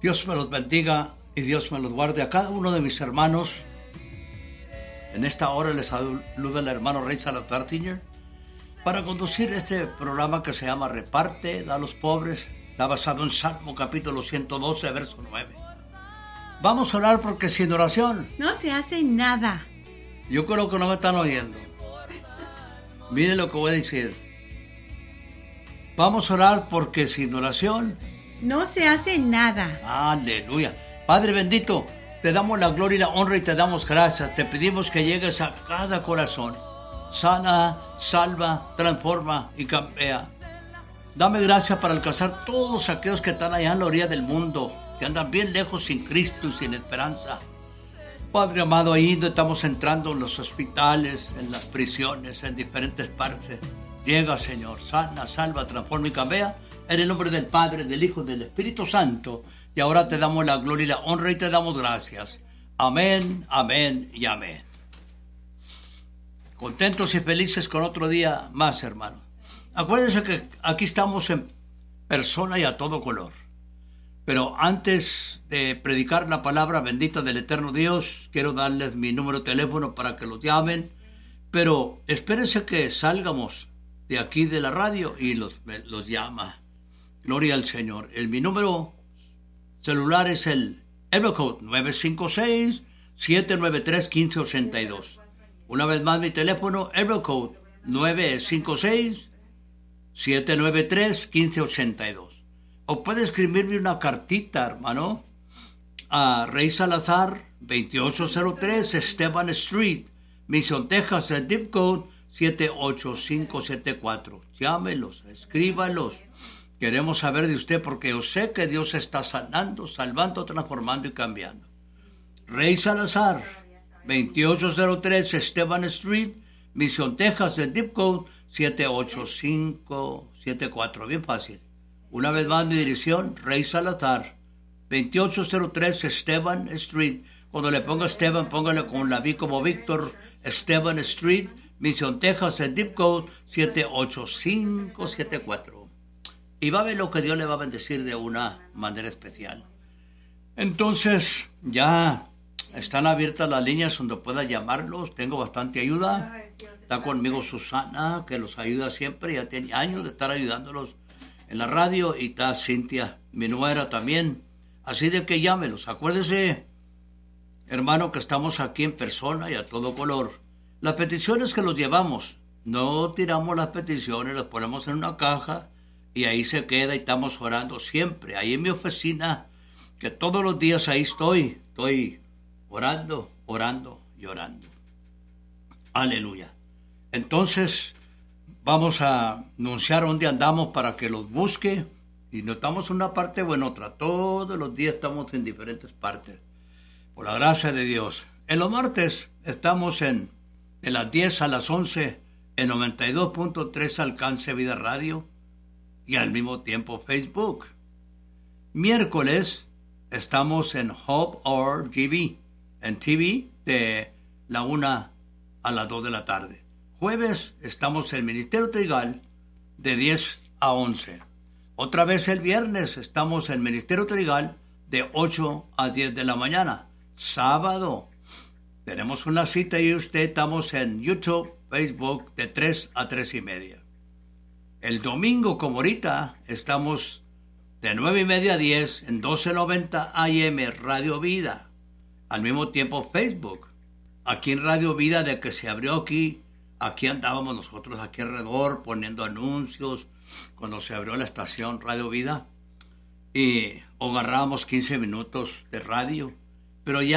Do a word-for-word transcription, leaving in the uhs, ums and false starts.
Dios me los bendiga y Dios me los guarde a cada uno de mis hermanos. En esta hora les saluda el hermano Rey Salazar Tiñer para conducir este programa que se llama Reparte, da a los pobres. Está basado en Salmo capítulo ciento doce, verso nueve. Vamos a orar porque sin oración no se hace nada. Yo creo que no me están oyendo. Miren lo que voy a decir. Vamos a orar porque sin oración no se hace nada. Aleluya. Padre bendito, te damos la gloria y la honra y te damos gracias. Te pedimos que llegues a cada corazón. Sana, salva, transforma y cambia. Dame gracias para alcanzar todos aquellos que están allá en la orilla del mundo, que andan bien lejos sin Cristo y sin esperanza. Padre amado, ahí donde estamos entrando en los hospitales, en las prisiones, en diferentes partes. Llega, Señor, sana, salva, transforma y cambia. En el nombre del Padre, del Hijo y del Espíritu Santo. Y ahora te damos la gloria y la honra y te damos gracias. Amén, amén y amén. Contentos y felices con otro día más, hermanos. Acuérdense que aquí estamos en persona y a todo color. Pero antes de predicar la palabra bendita del eterno Dios, quiero darles mi número de teléfono para que los llamen. Pero espérense que salgamos de aquí de la radio y los, los llama. Gloria al Señor. El, mi número celular es el Area Code nueve cinco seis, siete nueve tres, uno cinco ocho dos. Una vez más mi teléfono, Area Code nueve cinco seis, siete nueve tres, uno cinco ocho dos. O puede escribirme una cartita, hermano, a Rey Salazar, veintiocho cero tres Esteban Street, Mission, Texas, el zip code siete ocho cinco siete cuatro. Llámelos, escríbalos. Queremos saber de usted porque yo sé que Dios está sanando, salvando, transformando y cambiando. Rey Salazar, veintiocho cero tres Esteban Street, Mission, Texas, el zip code siete ocho cinco siete cuatro. Bien fácil. Una vez más mi dirección, Rey Salazar, veintiocho cero tres Esteban Street. Cuando le ponga Esteban, póngale con la V como Víctor, Esteban Street, Mission, Texas, el zip code siete ocho cinco siete cuatro. Y va a ver lo que Dios le va a bendecir de una manera especial. Entonces, ya están abiertas las líneas donde pueda llamarlos. Tengo bastante ayuda. Está conmigo Susana, que los ayuda siempre. Ya tiene años de estar ayudándolos en la radio. Y está Cintia, mi nuera también. Así de que llámelos. Acuérdese, hermano, que estamos aquí en persona y a todo color. Las peticiones que los llevamos, no tiramos las peticiones, las ponemos en una caja y ahí se queda y estamos orando siempre. Ahí en mi oficina, que todos los días ahí estoy, estoy orando, orando y orando. Aleluya. Entonces, vamos a anunciar dónde andamos para que los busque. Y no estamos en una parte o en otra. Todos los días estamos en diferentes partes. Por la gracia de Dios. En los martes estamos en de las diez a las once en noventa y dos punto tres Alcance Vida Radio y al mismo tiempo Facebook. Miércoles estamos en Hope or T V, en T V de la una a las dos de la tarde. Jueves estamos en Ministerio Trigal de diez a once. Otra vez el viernes estamos en Ministerio Trigal de ocho a diez de la mañana. Sábado tenemos una cita y usted estamos en YouTube, Facebook de tres a tres y media. El domingo, como ahorita, estamos de nueve y media a diez en doce noventa A M Radio Vida. Al mismo tiempo Facebook. Aquí en Radio Vida, de que se abrió aquí, aquí andábamos nosotros aquí alrededor poniendo anuncios cuando se abrió la estación Radio Vida. Y agarrábamos quince minutos de radio. Pero ya